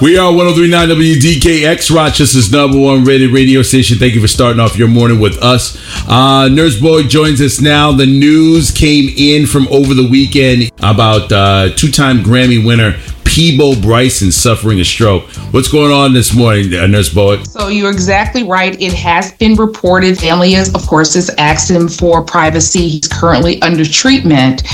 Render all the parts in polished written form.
We are 103.9 WDKX, Rochester's #1 rated radio station. Thank you for starting off your morning with us. Nurse Boy joins us now. The news came in from over the weekend about two-time Grammy winner Peabo Bryson suffering a stroke. What's going on this morning, Nurse Boy? So you're exactly right. It has been reported. Family, is asked him for privacy. He's currently under treatment.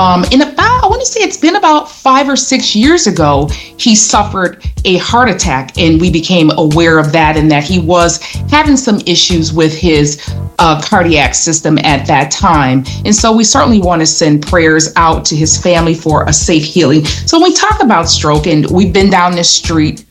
I want to say it's been about 5 or 6 years ago, he suffered a heart attack, and we became aware of that, and that he was having some issues with his cardiac system at that time. And so we certainly want to send prayers out to his family for a safe healing. So when we talk about stroke, and we've been down this street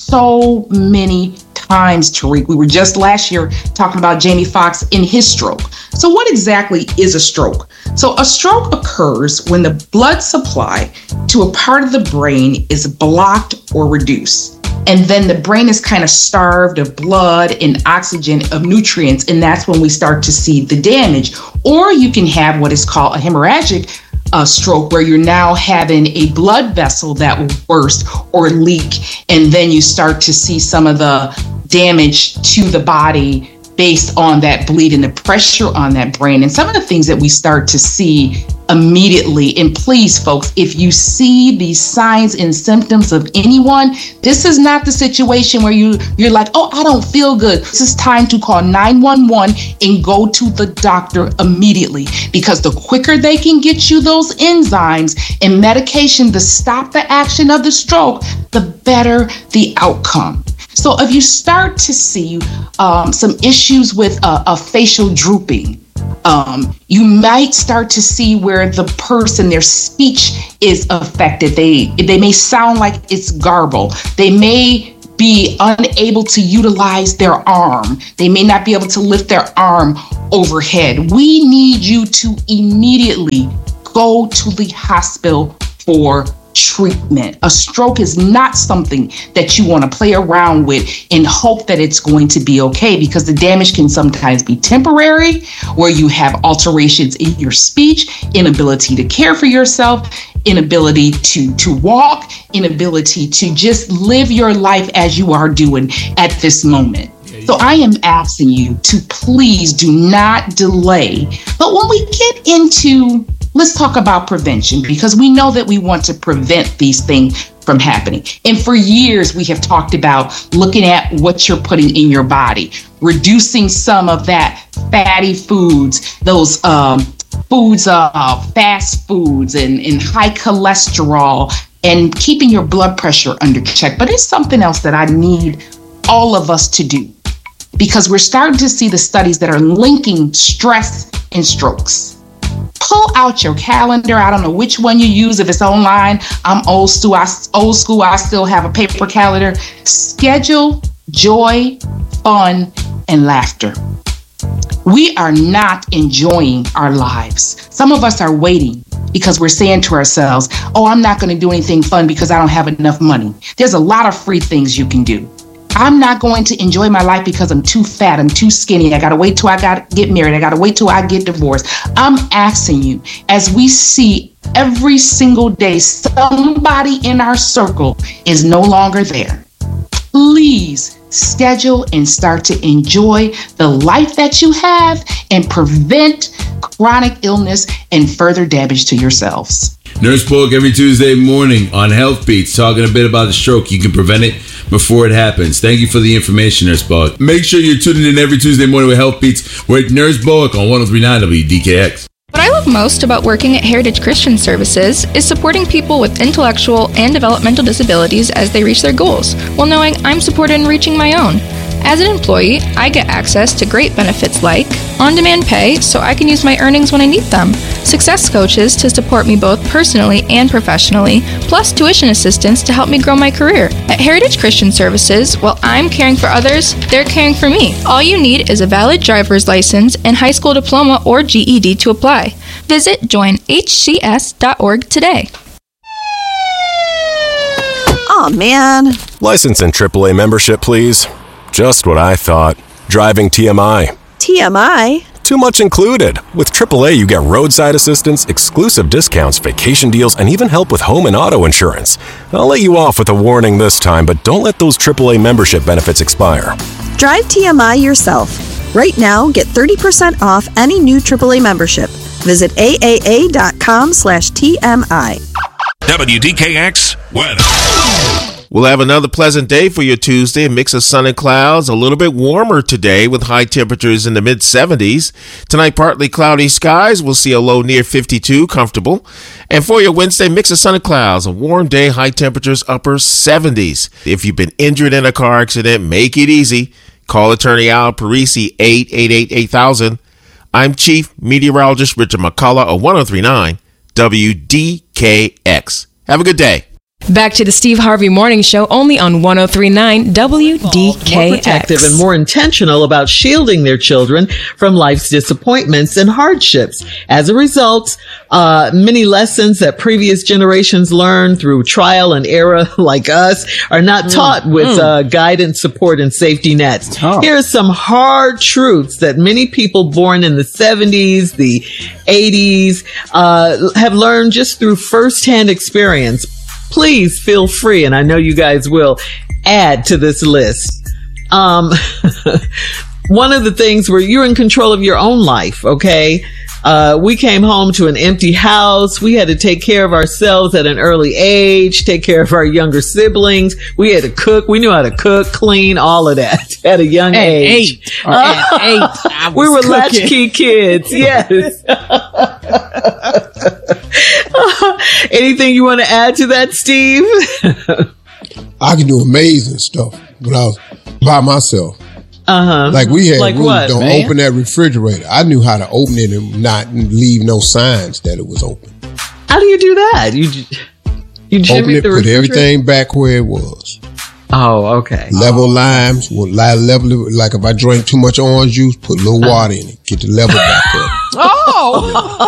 so many times, Tariq. We were just last year talking about Jamie Foxx in his stroke. So what exactly is a stroke? So a stroke occurs when the blood supply to a part of the brain is blocked or reduced. And then the brain is kind of starved of blood and oxygen, of nutrients, and that's when we start to see the damage. Or you can have what is called a hemorrhagic stroke, where you're now having a blood vessel that will burst or leak, and then you start to see some of the damage to the body based on that bleed and the pressure on that brain. And some of the things that we start to see immediately, and please folks, if you see these signs and symptoms of anyone, this is not the situation where you're like, oh, I don't feel good. This is time to call 911 and go to the doctor immediately, because the quicker they can get you those enzymes and medication to stop the action of the stroke, the better the outcome. So if you start to see some issues with a facial drooping, you might start to see where the person, their speech is affected. They may sound like it's garbled. They may be unable to utilize their arm. They may not be able to lift their arm overhead. We need you to immediately go to the hospital for treatment. A stroke is not something that you want to play around with and hope that it's going to be okay, because the damage can sometimes be temporary, where you have alterations in your speech, inability to care for yourself, inability to walk, inability to just live your life as you are doing at this moment. So I am asking you to please do not delay. But when we get into, let's talk about prevention, because we know that we want to prevent these things from happening. And for years, we have talked about looking at what you're putting in your body, reducing some of that fatty foods, those foods, fast foods and high cholesterol, and keeping your blood pressure under check. But it's something else that I need all of us to do, because we're starting to see the studies that are linking stress and strokes. Pull out your calendar. I don't know which one you use. If it's online, I'm old school. I still have a paper calendar. Schedule joy, fun, and laughter. We are not enjoying our lives. Some of us are waiting because we're saying to ourselves, oh, I'm not going to do anything fun because I don't have enough money. There's a lot of free things you can do. I'm not going to enjoy my life because I'm too fat, I'm too skinny, I gotta wait till I get married, I gotta wait till I get divorced. I'm asking you, as we see every single day, somebody in our circle is no longer there. Please schedule and start to enjoy the life that you have and prevent chronic illness and further damage to yourselves. Nurse Polk every Tuesday morning on Health Beats, talking a bit about the stroke. You can prevent it before it happens. Thank you for the information, Nurse Polk. Make sure you're tuning in every Tuesday morning with Health Beats with Nurse Polk on 103.9 WDKX. What I love most about working at Heritage Christian Services is supporting people with intellectual and developmental disabilities as they reach their goals, while knowing I'm supported in reaching my own. As an employee, I get access to great benefits like on-demand pay so I can use my earnings when I need them, success coaches to support me both personally and professionally, plus tuition assistance to help me grow my career. At Heritage Christian Services, while I'm caring for others, they're caring for me. All you need is a valid driver's license and high school diploma or GED to apply. Visit joinhcs.org today. Aw, man. License and AAA membership, please. Just what I thought. Driving TMI. TMI? too much included. With AAA, you get roadside assistance, exclusive discounts, vacation deals, and even help with home and auto insurance. I'll let you off with a warning this time, but don't let those AAA membership benefits expire. Drive TMI yourself. Right now, get 30% off any new AAA membership. Visit AAA.com/TMI. WDKX weather. We'll have another pleasant day for your Tuesday, a mix of sun and clouds, a little bit warmer today with high temperatures in the mid-70s. Tonight, partly cloudy skies. We'll see a low near 52, comfortable. And for your Wednesday, mix of sun and clouds, a warm day, high temperatures, upper 70s. If you've been injured in a car accident, make it easy. Call attorney Al Parisi, 888-8000. I'm Chief Meteorologist Richard McCullough of 1039 WDKX. Have a good day. Back to the Steve Harvey Morning Show, only on 1039 WDKX. More protective and more intentional about shielding their children from life's disappointments and hardships. As a result, many lessons that previous generations learned through trial and error, like us, are not taught with guidance, support, and safety nets. Here are some hard truths that many people born in the 70s, the 80s, have learned just through firsthand experience. Please feel free, and I know you guys will, add to this list. One of the things where you're in control of your own life, okay? We came home to an empty house. We had to take care of ourselves at an early age, take care of our younger siblings. We had to cook. We knew how to cook, clean, all of that at a young age. At 8. We were latchkey kids. Yes. Anything you want to add to that, Steve? I can do amazing stuff when I was by myself. Like we had rules, don't open that refrigerator. I knew how to open it and not leave no signs that it was open. How do you do that? You open it, put everything back where it was. Oh, okay. Level limes, level it, like if I drank too much orange juice, put a little water in it, get the level back up. Oh!